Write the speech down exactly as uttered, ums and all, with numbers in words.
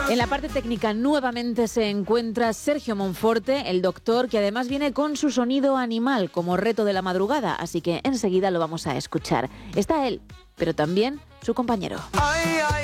En la parte técnica nuevamente se encuentra Sergio Monforte, el doctor, que además viene con su sonido animal como reto de la madrugada, así que enseguida lo vamos a escuchar. Está él, pero también su compañero. Ay, ay.